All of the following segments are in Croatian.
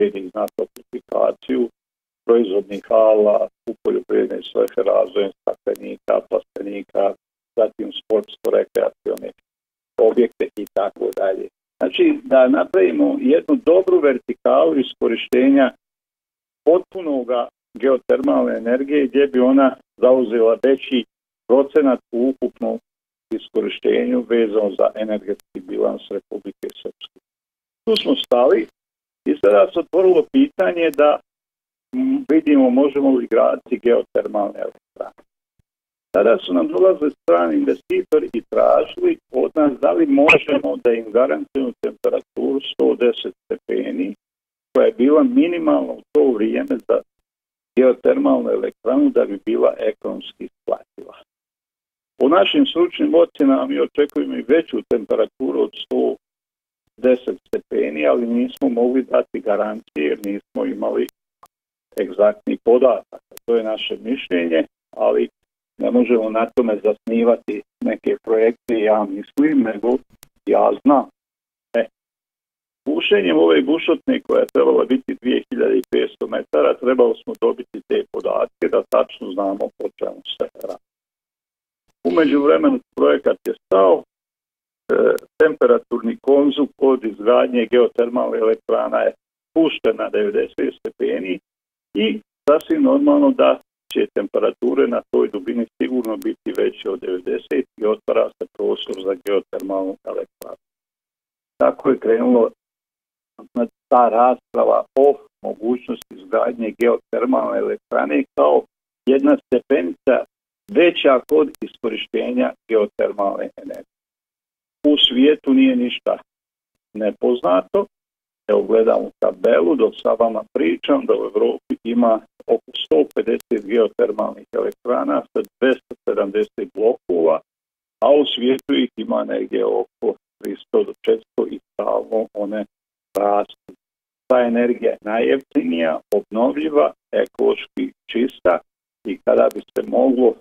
na toplifikaciju proizvodnih hala u poljoprivredne svrhe, razvojem staklenika, plastenika, zatim sportsko-rekreacione objekte i tako dalje. Znači da napravimo jednu dobru vertikalu iskorištenja potpunoga geotermalne energije gdje bi ona zauzela veći procenat u ukupnom iskorištenju vezano za energetski bilans Republike Srpske. Tu smo stali i sada se otvorilo pitanje da vidimo možemo li graditi geotermalne elektrane. Tada su nam dolazili strani investitori i tražili od nas da li možemo da im garantujemo temperaturu 110 stepeni, koja je bila minimalna u to vrijeme za geotermalnu elektranu da bi bila ekonomski isplativa. U našim stručnim ocjenama mi očekujemo i veću temperaturu od 110 stepeni, ali nismo mogli dati garancije jer nismo imali egzaktni podatak. To je naše mišljenje, ali ne možemo na tome zasnivati neke projekte, ja mislim, nego ja znam. Bušenjem ove bušotne koja je trebala biti 2500 metara, trebalo smo dobiti te podatke da tačno znamo o čemu se radi. U međuvremenu projekat je stao, temperaturni konzum kod izgradnje geotermalne elektrana je pušten na 90 stepeni i sasvim normalno da će temperature na toj dubini sigurno biti veće od 90 i otvara se prostor za geotermalnu elektranu. Tako je krenulo ta rasprava o mogućnosti izgradnje geotermalne elektrane kao jedna stepenica veća kod iskorištenja geotermalne energije. U svijetu nije ništa nepoznato. Evo gledam u tabelu, dok sa vama pričam da u Evropi ima oko 150 geotermalnih elektrana sa 270 blokova, a u svijetu ih ima negdje oko 300 do 400 i stalno one rastu. Ta energija je najjeftinija, obnovljiva, ekološki čista i kada bi se moglo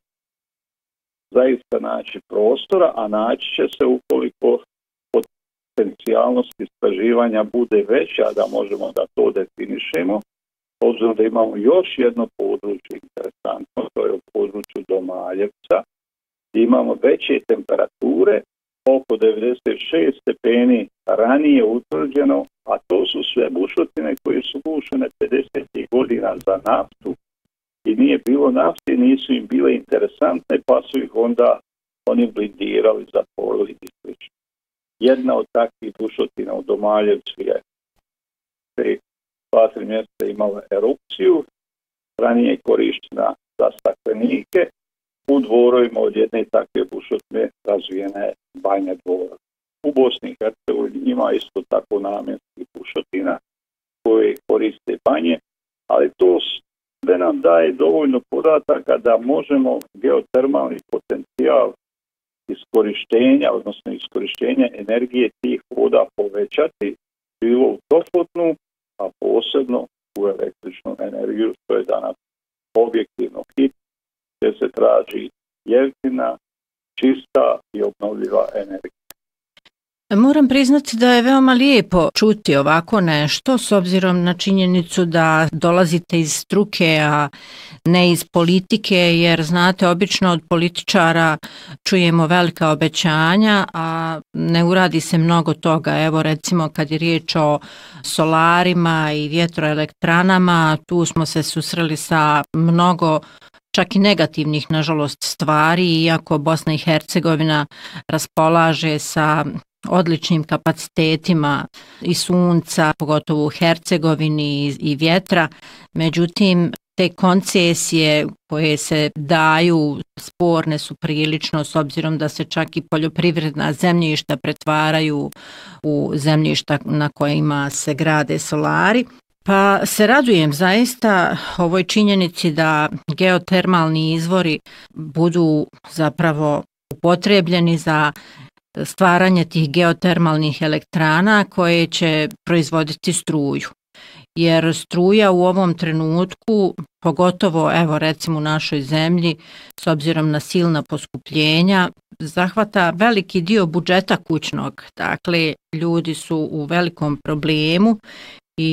zaista naći prostora, a naći će se ukoliko potencijalnost istraživanja bude veća, da možemo da to definišemo, obzirom da imamo još jedno područje interesantno, to je u području Domaljevca, imamo veće temperature, oko 96 stepeni ranije utvrđeno, a to su sve bušotine koje su bušene 50. godina za naftu i nije bilo nafte, nisu im bile interesantne, pa su ih onda oni blindirali, zatvorili i sl. Jedna od takvih bušotina u Domaljevcu je 2-3 mjeseca imala erupciju, ranije korištena za staklenike. U Dvorovima od jedne takve bušotine razvijena je Banja Dvora. U Bosni i Hercegovini ima isto tako namjenskih bušotina koje koriste banje, ali to sve nam daje dovoljno podataka da možemo geotermalni potencijal iskorištenja, odnosno iskorištenja energije tih voda povećati bilo u toplotnu, a posebno u električnu energiju, što je danas objektivno hit, gdje se traži jeftina, čista i obnovljiva energija. Moram priznati da je veoma lijepo čuti ovako nešto s obzirom na činjenicu da dolazite iz struke, a ne iz politike, jer znate, obično od političara čujemo velika obećanja, a ne uradi se mnogo toga. Evo recimo kad je riječ o solarima i vjetroelektranama, tu smo se susreli sa mnogo čak i negativnih, nažalost, stvari, iako Bosna i Hercegovina raspolaže sa odličnim kapacitetima i sunca, pogotovo u Hercegovini i vjetra. Međutim, te koncesije koje se daju sporne su prilično, s obzirom da se čak i poljoprivredna zemljišta pretvaraju u zemljišta na kojima se grade solari. Pa se radujem zaista ovoj činjenici da geotermalni izvori budu zapravo upotrebljeni za stvaranje tih geotermalnih elektrana koje će proizvoditi struju. Jer struja u ovom trenutku, pogotovo evo recimo u našoj zemlji, s obzirom na silna poskupljenja, zahvata veliki dio budžeta kućnog. Dakle, ljudi su u velikom problemu i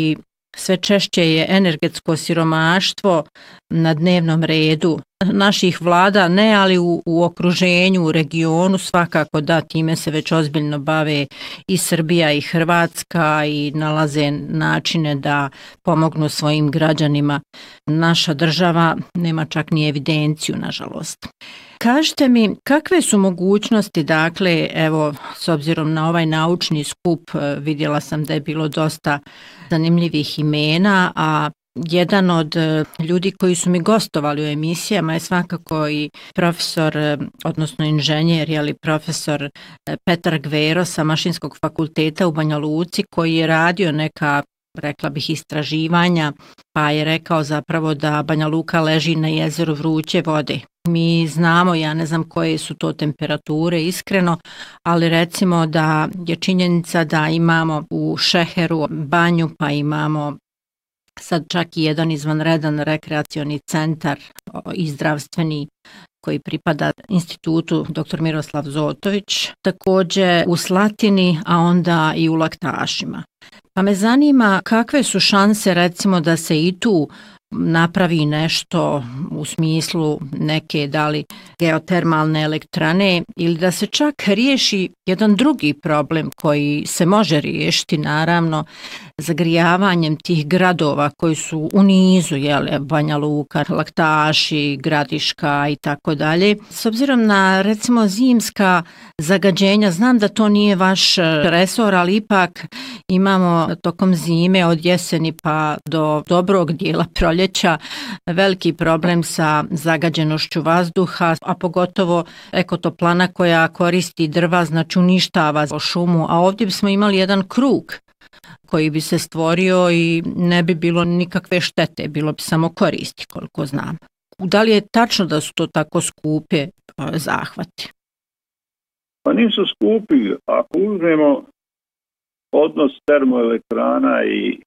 sve češće je energetsko siromaštvo na dnevnom redu naših vlada, ne, ali u okruženju, u regionu svakako da, time se već ozbiljno bave i Srbija i Hrvatska i nalaze načine da pomognu svojim građanima. Naša država nema čak ni evidenciju, nažalost. Kažite mi, kakve su mogućnosti, dakle, evo, s obzirom na ovaj naučni skup, vidjela sam da je bilo dosta zanimljivih imena, a jedan od ljudi koji su mi gostovali u emisijama je svakako i profesor, odnosno inženjer, ali profesor Petar Gvero sa Mašinskog fakulteta u Banja Luci, koji je radio neka, rekla bih, istraživanja, pa je rekao zapravo da Banja Luka leži na jezeru vruće vode. Mi znamo, ja ne znam koje su to temperature iskreno, ali recimo da je činjenica da imamo u Šeheru banju, pa imamo sad čak i jedan izvanredan rekreacioni centar i zdravstveni koji pripada institutu dr. Miroslav Zotović, također u Slatini, a onda i u Laktašima. Pa me zanima kakve su šanse recimo da se i tu napravi nešto u smislu neke da li geotermalne elektrane ili da se čak riješi jedan drugi problem koji se može riješiti naravno zagrijavanjem tih gradova koji su u nizu, Banja Luka, Laktaši, Gradiška i tako dalje. S obzirom na recimo zimska zagađenja, znam da to nije vaš resor, ali ipak imamo tokom zime od jeseni pa do dobrog dijela proljeća veliki problem sa zagađenošću vazduha, a pogotovo ekotoplana koja koristi drva, znači uništava šumu, a ovdje bismo imali jedan krug koji bi se stvorio i ne bi bilo nikakve štete, bilo bi samo koristi koliko znam. Da li je tačno da su to tako skupe zahvati? Pa nisu skupi. Ako uzmemo odnos termoelektrana i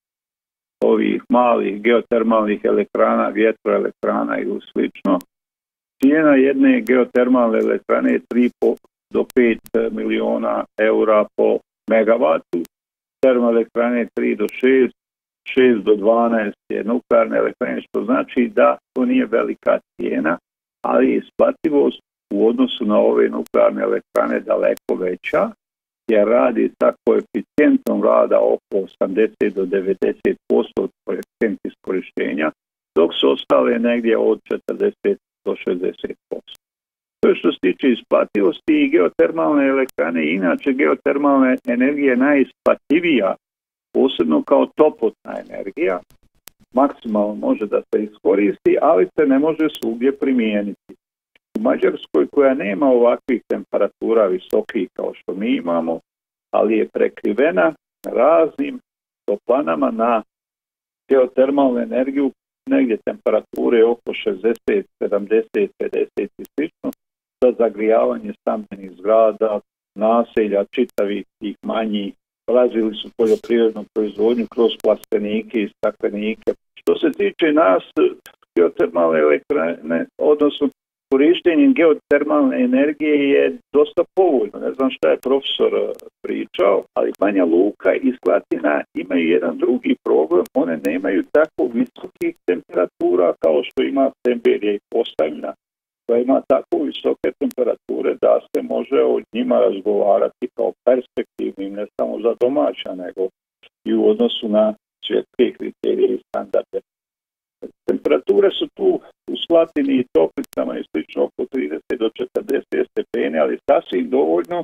ovih malih geotermalnih elektrana, vjetroelektrana i slično, cijena jedne geotermalne elektrane je 3 do 5 miliona eura po megavatu, termoelektrane 3 do 6, 6 do 12 je nuklearne elektrane, što znači da to nije velika cijena, ali isplativost u odnosu na ove nuklearne elektrane daleko veća, jer radi sa koeficijentom rada oko 80 do 90% koeficijent iskorištenja, dok su ostale negdje od 40 do 60%. To je što se tiče isplativosti i geotermalne elektrane. Inače, geotermalna energija je najisplativija, posebno kao toplotna energija. Maksimalno može da se iskoristi, ali se ne može svugdje primijeniti. U Mađarskoj, koja nema ovakvih temperatura visokih kao što mi imamo, ali je prekrivena raznim toplanama na geotermalnu energiju, negdje temperature oko 60, 70, 50 i slično, za zagrijavanje stambenih zgrada, naselja, čitavih tih manjih. Razvili su poljoprivrednu proizvodnju kroz plastenike i staklenike. Što se tiče nas, geotermalne elektrane, odnosno korištenjem geotermalne energije je dosta povoljno. Ne znam šta je profesor pričao, ali Banja Luka i Slatina imaju jedan drugi problem. One nemaju tako visokih temperatura kao što ima Semberije i Posavina, koja ima tako visoke temperature da se može o njima razgovarati kao perspektivnim, ne samo za domaća, nego i u odnosu na svjetske kriterije i standarde. Temperature su tu u Slatini i Toplicama i slično oko 30 do 40 stepeni, ali sasvim dovoljno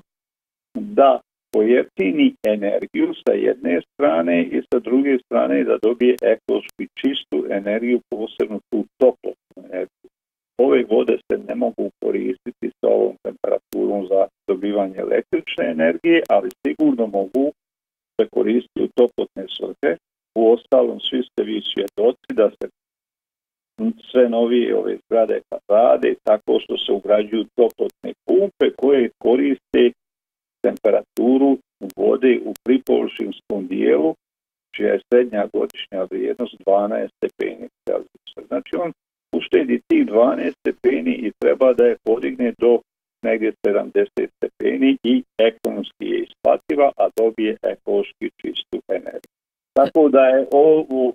da pojeftini energiju sa jedne strane i sa druge strane da dobije ekološki čistu energiju, posebno tu toplotnu energiju. Ove vode se ne mogu koristiti sa ovom temperaturom za dobivanje električne energije, ali sigurno mogu se koristiti u toplotne svrhe. U ostalom, svi ste vi svjedoci da se sve novije ove zgrade rade tako što se ugrađuju toplotne pumpe koje koriste temperaturu vode u pripovršinskom dijelu, čija je srednja godišnja vrijednost 12 stepeni Celzijusa. Znači on uštedi tih 12 stepeni i treba da je podigne do negdje 70 stepeni i ekonomski je isplativa, a dobije ekološki čistu energiju. Tako da je ovo